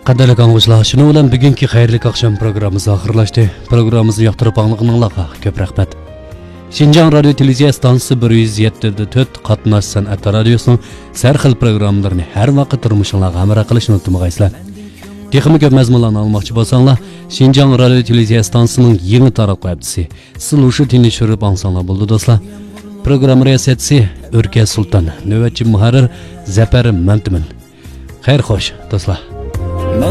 Qadrli anglagıçlar, şunu bilan bugungi xayrli akşam programmamiz oxirlashdi. Programmamizni yoqtirib anglag'anlarga ko'p rahmat. Şinjan Radio Televiziya stansiyasi 107.4 qatnash san'at radiosining sarxil programmalarini har vaqt turmushingizga hamroh qilishni unutmag'aysizlar. Texnik ko'p mazmunlarni olmoqchi bo'lsanglar, Şinjan Radio Televiziya stansiyasining yangi taraqqiy haftasasi Slushu tinishirib olsanglar bo'ldi do'stlar. Program riyosatchisi O'rka Sulton, navbatchi muharrir Zafar Mantimin. Xayr xo'sh do'stlar.